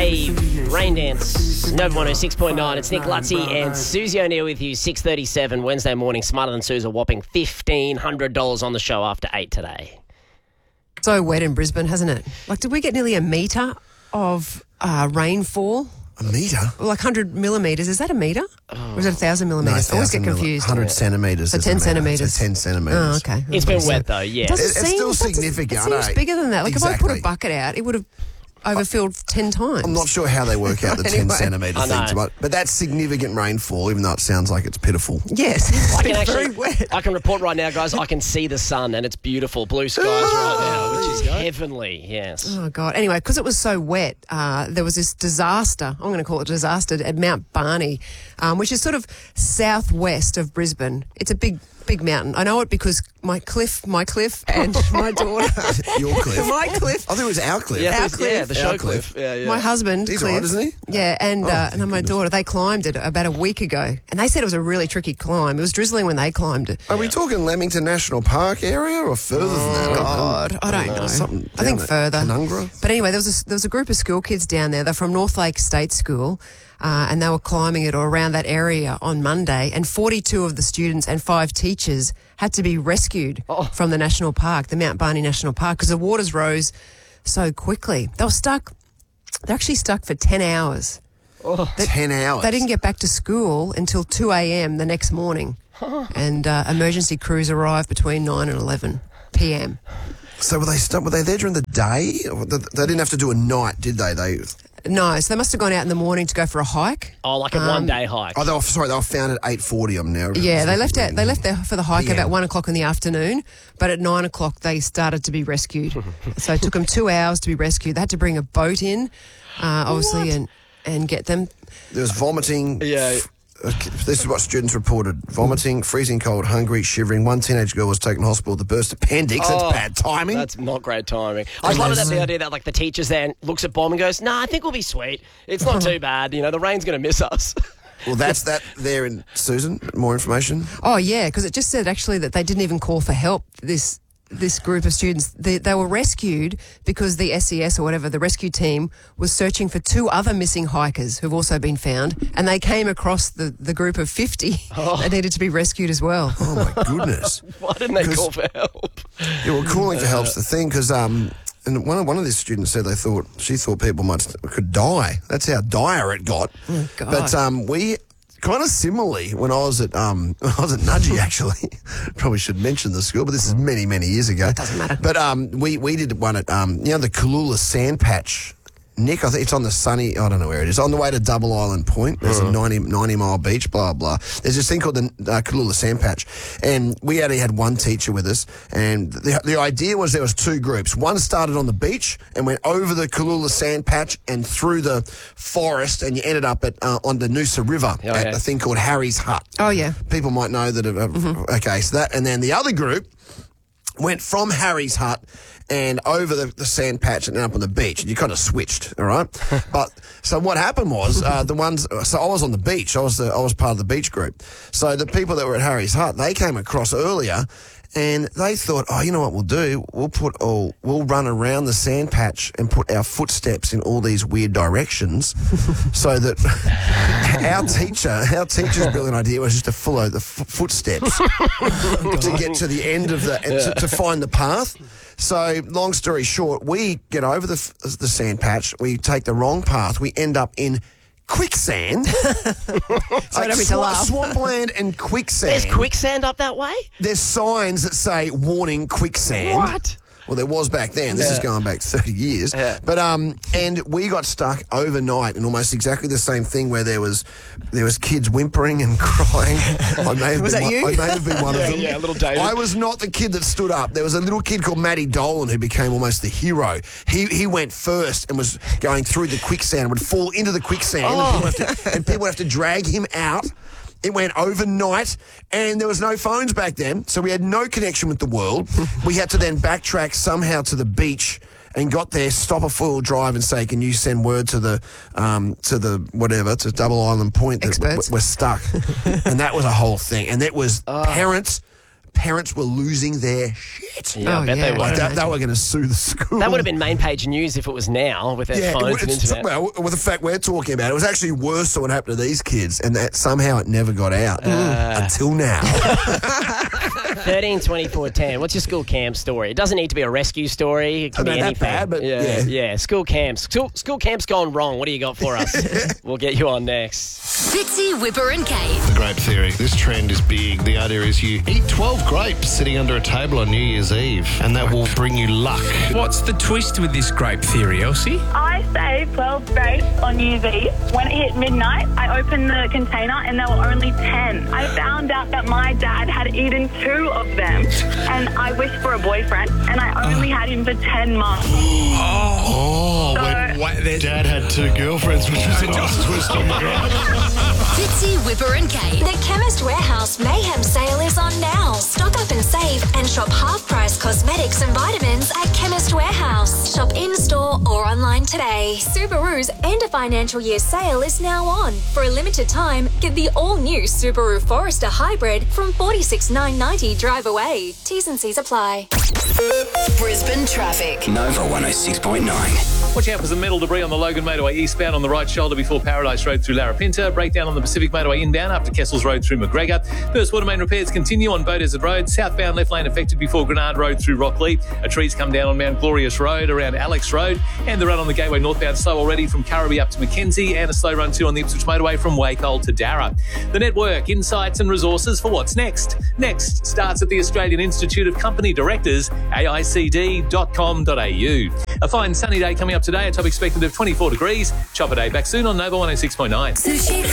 Dave, Rain Dance, Nova 106.9. It's Nick Lutzi and Susie O'Neill with you, 6:37 Wednesday morning. Smarter Than Suze, a whopping $1,500 on the show after 8 today. So wet in Brisbane, hasn't it? Like, did we get nearly a metre of rainfall? A metre? Like 100 millimetres. Is that a metre? Or is it 1,000 No, millimetres? I always get confused. 100 centimetres. So 10 centimetres. So 10 centimetres. Oh, okay. It's been wet though, yeah. Does it It's still seem- significant, It seems bigger than that. Like, if I put Exactly. a bucket out, it would have overfilled 10 times. I'm not sure how they work out the 10 Anyway. centimetre I know. thing, but that's significant rainfall, even though it sounds like it's pitiful. Yes. I can It's very actually, wet. I can report right now, guys, I can see the sun and it's beautiful. Blue skies right now, which is heavenly, yes. Oh, God. Anyway, because it was so wet, there was this disaster, I'm going to call it a disaster, at Mount Barney, which is sort of southwest of Brisbane. It's a big mountain. I know it because my cliff and my daughter. Your cliff. My cliff. I think it was our cliff. Yeah, Our cliff. the show Our cliff. cliff. Yeah. My husband, He's Cliff, all right, isn't he? Yeah, and thank my daughter, they climbed it about a week ago, and they said it was a really tricky climb. It was drizzling when they climbed it. Are we talking Lamington National Park area or further than that? God, I don't know. Something I think down at further. Canungra? But anyway, there was a group of school kids down there. They're from Northlake State School, and they were climbing it or around that area on Monday. And 42 of the students and 5 teachers had to be rescued from the national park, the Mount Barney National Park, because the waters rose so quickly. They were stuck. They're actually stuck for 10 hours. 10 hours. They didn't get back to school until 2 a.m. the next morning, and emergency crews arrived between 9 and 11 p.m. So were they there during the day? Or they didn't have to do a night, did they? No, so they must have gone out in the morning to go for a hike. Oh, like a one-day hike. They were found at 8:40. I'm now. Yeah, they left there for the hike PM. about 1 o'clock in the afternoon, but at 9 o'clock they started to be rescued. So it took them 2 hours to be rescued. They had to bring a boat in, obviously, and get them. There was vomiting. Yeah. This is what students reported. Vomiting, freezing cold, hungry, shivering. One teenage girl was taken to hospital with a burst appendix. That's bad timing. That's not great timing. I just love the idea that like the teacher's there and looks at Bob and goes, "Nah, I think we'll be sweet. It's not too bad. You know, the rain's going to miss us." Well, that's that there in Susan. More information. Oh, yeah, because it just said actually that they didn't even call for help, this group of students. They were rescued because the SES or whatever, the rescue team, was searching for 2 other missing hikers who've also been found, and they came across the group of 50 that needed to be rescued as well. Oh, my goodness. Why didn't they call for help? Yeah, well, calling for help's the thing because and one of these students said she thought people could die. That's how dire it got. Oh, God. But we kind of similarly when I was at Nudgee actually, probably should mention the school, but this is many years ago. It doesn't matter. But we did one at the Cooloola Sand Patch. Nick, I think it's on the sunny, I don't know where it is, on the way to Double Island Point. There's a 90-mile beach, blah, blah. There's this thing called the Cooloola Sand Patch. And we only had one teacher with us. And the idea was there was 2 groups. One started on the beach and went over the Cooloola Sand Patch and through the forest, and you ended up on the Noosa River at a thing called Harry's Hut. Oh, yeah. People might know that. Okay, so that, and then the other group went from Harry's Hut and over the sand patch and up on the beach, and you kind of switched, all right? But so what happened was so I was on the beach. I was part of the beach group. So the people that were at Harry's Hut, they came across earlier, and they thought, oh, you know what we'll do? We'll run around the sand patch and put our footsteps in all these weird directions, so that our teacher's brilliant idea was just to follow the footsteps to get to the end of to find the path. So, long story short, we get over the sand patch, we take the wrong path, we end up in quicksand. Don't me to laugh. Swampland and quicksand. There's quicksand up that way? There's signs that say, warning, quicksand. What? Well, there was back then. This is going back 30 years. Yeah. But and we got stuck overnight in almost exactly the same thing where there was kids whimpering and crying. I may have been one of them. Yeah, little David. I was not the kid that stood up. There was a little kid called Matty Dolan who became almost the hero. He went first and was going through the quicksand and would fall into the quicksand and people would have to drag him out. It went overnight, and there was no phones back then, so we had no connection with the world. We had to then backtrack somehow to the beach and got there, stop a four-wheel drive and say, can you send word to the Double Island Point that Experts. we're stuck. And that was a whole thing. And it was parents were losing their shit. Yeah, I bet they were. Like they were going to sue the school. That would have been main page news if it was now with their phones and internet. Well, with the fact we're talking about, it was actually worse than what happened to these kids, and that somehow it never got out until now. 13, 24, 10. What's your school camp story? It doesn't need to be a rescue story. It can be anything. That bad, but yeah. School camps. School camps gone wrong. What do you got for us? We'll get you on next. Fitzy, Whipper and Kate. The grape theory. This trend is big. The idea is you eat 12 grapes sitting under a table on New Year's Eve, and that will bring you luck. What's the twist with this grape theory, Elsie? I saved 12 grapes on New Year's Eve. When it hit midnight, I opened the container and there were only 10. I found out that my dad had eaten 2 of them, and I wished for a boyfriend, and I only had him for 10 months. When Dad had 2 girlfriends, which was a nice twist on the grapes. Fitzy, Whipper and Kate. The Chemist Warehouse Mayhem sale is on now. Stock up and save and shop half-price cosmetics and vitamins at Chemist Warehouse. Shop in-store or online today. Subaru's end of financial year sale is now on. For a limited time, get the all-new Subaru Forester Hybrid from $46,990 drive away. T's and C's apply. Brisbane traffic. Nova 106.9. Watch out for some metal debris on the Logan Motorway eastbound on the right shoulder before Paradise Road through Larapinta. Breakdown on the Pacific Motorway inbound after Kessels Road through McGregor. First water main repairs continue on Beaudesert Road. Southbound left lane affected before Grenard Road through Rockley. A tree's come down on Mount Glorious Road around Alex Road. And the run on the Gateway northbound slow already from Currabee up to Mackenzie. And a slow run too on the Ipswich Motorway from Wacol to Darra. The network, insights and resources for what's next. Next starts at the Australian Institute of Company Directors, aicd.com.au. A fine sunny day coming up today. A top expected of 24 degrees. Chopper day back soon on Nova 106.9.